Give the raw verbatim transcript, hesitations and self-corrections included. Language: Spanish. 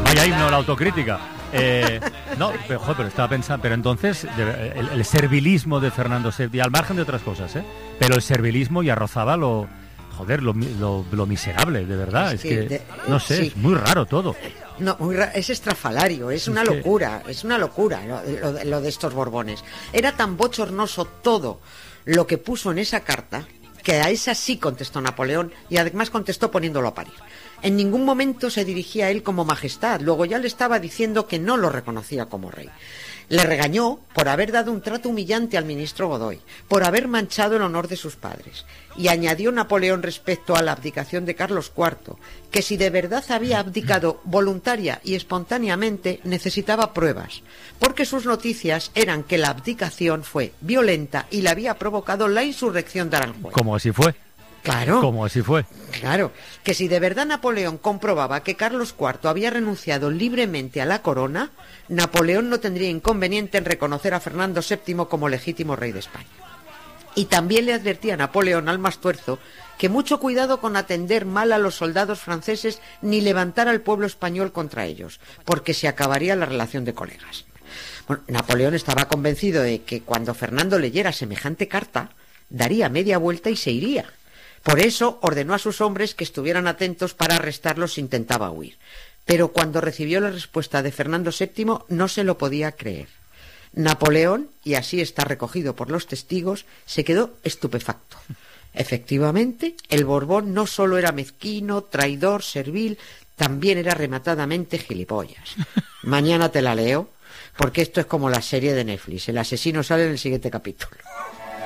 vaya himno la autocrítica. Eh, no, pero, joder, pero estaba pensando, pero entonces de, el, el servilismo de Fernando séptimo, al margen de otras cosas, ¿eh? Pero el servilismo ya rozaba lo, joder, lo, lo, lo miserable, de verdad. Es, es que, que de, no sé, sí. Es muy raro todo. No, muy ra- es estrafalario, es, es una que... locura, es una locura lo, lo, lo de estos Borbones. Era tan bochornoso todo lo que puso en esa carta, que a esa sí contestó Napoleón, y además contestó poniéndolo a parir. En ningún momento se dirigía a él como majestad, luego ya le estaba diciendo que no lo reconocía como rey. Le regañó por haber dado un trato humillante al ministro Godoy, por haber manchado el honor de sus padres. Y añadió Napoleón respecto a la abdicación de Carlos cuarto, que si de verdad había abdicado voluntaria y espontáneamente, necesitaba pruebas, porque sus noticias eran que la abdicación fue violenta y la había provocado la insurrección de Aranjuez. ¿Cómo así fue? Claro. ¿Cómo así fue? Claro, que si de verdad Napoleón comprobaba que Carlos cuarto había renunciado libremente a la corona, Napoleón no tendría inconveniente en reconocer a Fernando séptimo como legítimo rey de España. Y también le advertía a Napoleón al Mastuerzo que mucho cuidado con atender mal a los soldados franceses ni levantar al pueblo español contra ellos, porque se acabaría la relación de colegas. Bueno, Napoleón estaba convencido de que cuando Fernando leyera semejante carta, daría media vuelta y se iría. Por eso ordenó a sus hombres que estuvieran atentos para arrestarlos si intentaba huir. Pero cuando recibió la respuesta de Fernando séptimo no se lo podía creer. Napoleón, y así está recogido por los testigos, se quedó estupefacto. Efectivamente, el Borbón no solo era mezquino, traidor, servil, también era rematadamente gilipollas. Mañana te la leo, porque esto es como la serie de Netflix. El asesino sale en el siguiente capítulo.